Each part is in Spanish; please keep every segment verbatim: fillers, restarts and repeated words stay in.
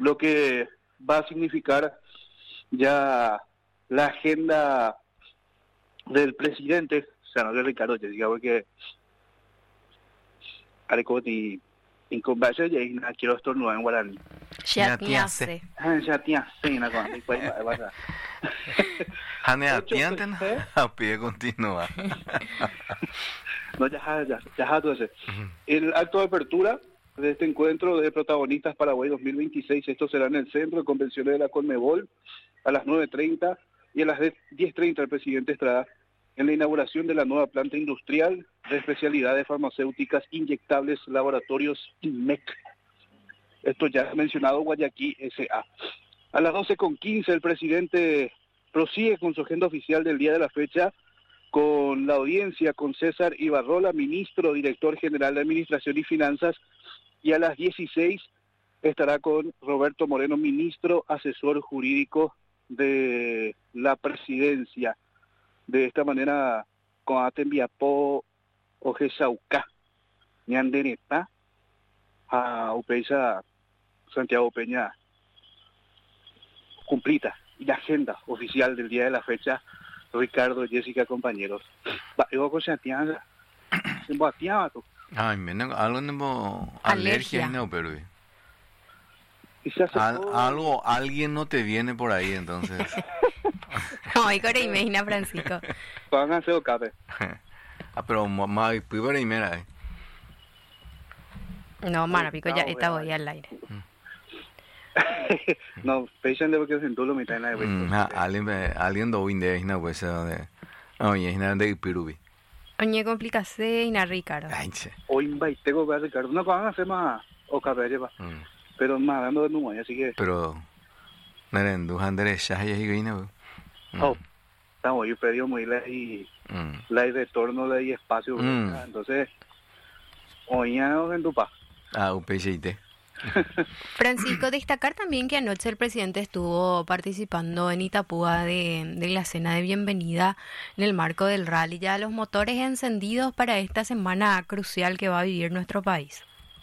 lo que va a significar ya la agenda del presidente, o sea, no de Ricardo, ya digamos que Arecoti en conversa ya no quiero estornudar en guaraní. Ya tiene se. Ah, ya tiene cena con después va. Hane atienden a pie continúa. No, ya, ya, ya, todo ese. El acto de apertura de este encuentro de protagonistas Paraguay dos mil veintiséis, esto será en el Centro de Convenciones de la Conmebol a las nueve treinta y a las diez treinta el presidente estará en la inauguración de la nueva planta industrial de especialidades farmacéuticas inyectables laboratorios I M E C. Esto ya ha mencionado Guayaquil S A. A las doce con quince el presidente prosigue con su agenda oficial del día de la fecha con la audiencia con César Ibarrola, ministro, director general de Administración y Finanzas, y a las dieciséis estará con Roberto Moreno, ministro, asesor jurídico de la presidencia. De esta manera, con Atembiapó, Ojesauca, Ñandenepa, a Upeiza, Santiago Peña, cumplida, y la agenda oficial del día de la fecha, Ricardo, Jessica, compañeros. Va, yo con Santiago, se emboateaba tú. Ay, menos algo no alergia no, pero Al, algo, alguien no te viene por ahí, entonces. Ay, corre imagina Francisco. Pónganse o cabe. Ah, pero mamá, primero y mira. No, mano, pico ya esta voy al aire. No, péchale porque se entulo mitad en la de alguien alguien do winde na pues de. Oye, es nada de pirubi. Oye, complicase y na Ricardo. Hoy invite tengo que Ricardo. No van a hacer más o cabe lleva. Pero más dando de nuevo, así que. Pero Naren, du handere ya ya higuina. Oh. Estamos yo pedí muy ley ley de retorno ley espacio, entonces hoy ya en tu pa. Ah, U P C T. Francisco, destacar también que anoche el presidente estuvo participando en Itapúa de, de la cena de bienvenida en el marco del rally, ya los motores encendidos para esta semana crucial que va a vivir nuestro país.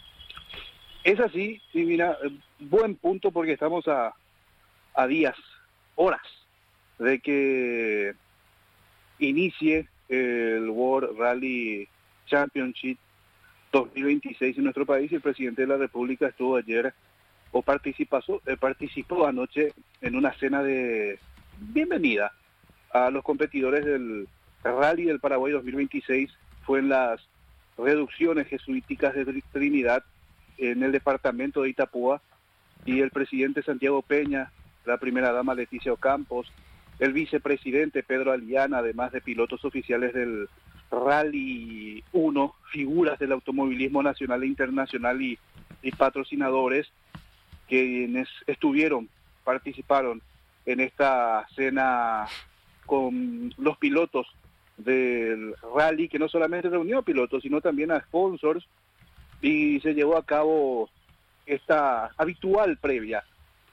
Es así, y mira, buen punto porque estamos a, a días, horas, de que inicie el World Rally Championship dos mil veintiséis en nuestro país, y el presidente de la República estuvo ayer o participó, eh, participó anoche en una cena de bienvenida a los competidores del Rally del Paraguay dos mil veintiséis. Fue en las reducciones jesuíticas de Trinidad, en el departamento de Itapúa, y el presidente Santiago Peña, la primera dama Leticia Ocampos, el vicepresidente Pedro Aliana, además de pilotos oficiales del Rally uno, figuras del automovilismo nacional e internacional y, y patrocinadores, quienes estuvieron, participaron en esta cena con los pilotos del Rally, que no solamente reunió a pilotos, sino también a sponsors, y se llevó a cabo esta habitual previa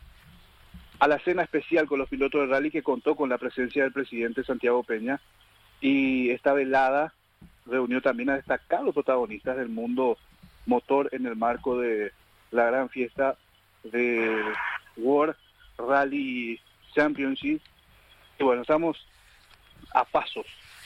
a la cena especial con los pilotos del Rally, que contó con la presencia del presidente Santiago Peña. Y esta velada reunió también a destacados protagonistas del mundo motor en el marco de la gran fiesta de World Rally Championship. Y bueno, estamos a pasos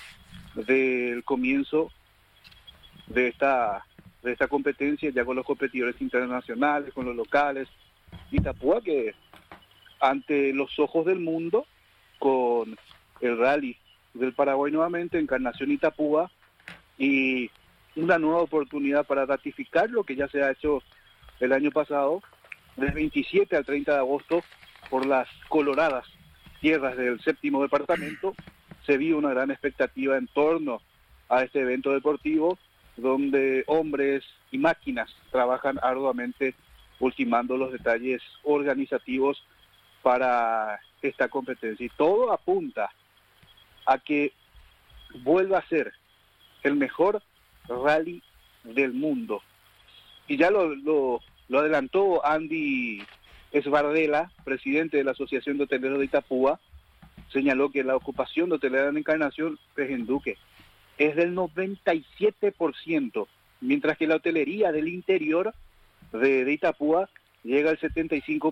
del comienzo de esta de esta competencia, ya con los competidores internacionales, con los locales. Itapúa, que ante los ojos del mundo, con el Rally del Paraguay nuevamente, Encarnación Itapúa, y una nueva oportunidad para ratificar lo que ya se ha hecho el año pasado, del veintisiete al treinta de agosto, por las coloradas tierras del séptimo departamento. Se vio una gran expectativa en torno a este evento deportivo, donde hombres y máquinas trabajan arduamente ultimando los detalles organizativos para esta competencia. Y todo apunta a que vuelva a ser el mejor rally del mundo. Y ya lo, lo, lo adelantó Andy Esbardela, presidente de la Asociación de Hoteleros de Itapúa. Señaló que la ocupación de hotelera en Encarnación, pues en Duque, es del noventa y siete por ciento, mientras que la hotelería del interior de, de Itapúa llega al setenta y cinco